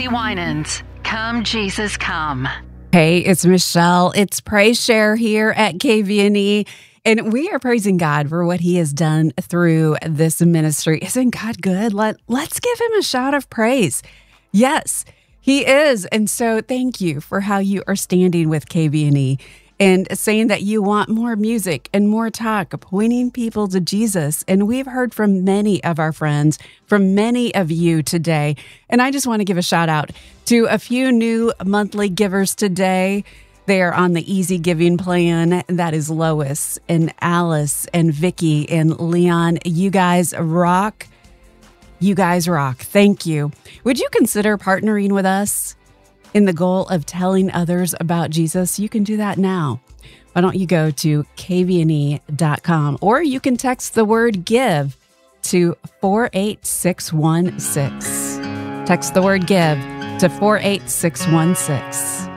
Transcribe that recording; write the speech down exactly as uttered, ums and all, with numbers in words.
Katie Winans. Come, Jesus, come. Hey, it's Michelle. It's Praise Share here at K V N E, and we are praising God for what He has done through this ministry. Isn't God good? Let, let's give Him a shout of praise. Yes, He is. And so thank you for how you are standing with K V N E and saying that you want more music and more talk, pointing people to Jesus. And we've heard from many of our friends, from many of you today. And I just want to give a shout out to a few new monthly givers today. They are on the Easy Giving plan. That is Lois and Alice and Vicky and Leon. You guys rock. You guys rock. Thank you. Would you consider partnering with us in the goal of telling others about Jesus? You can do that now. Why don't you go to K V N E dot com, or you can text the word give to four eight six one six. Text the word give to four eight six one six.